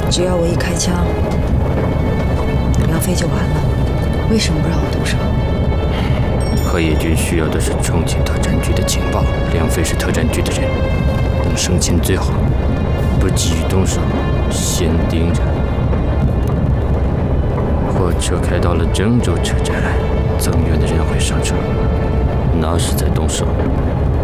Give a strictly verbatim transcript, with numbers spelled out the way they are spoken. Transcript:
只要我一开枪，梁飞就完了。为什么不让我动手？ 何野君需要的是重庆特战局的情报，梁飞是特战局的人，等升迁最好，不急于动手，先盯着。火车开到了郑州车站，增援的人会上车，那时再动手。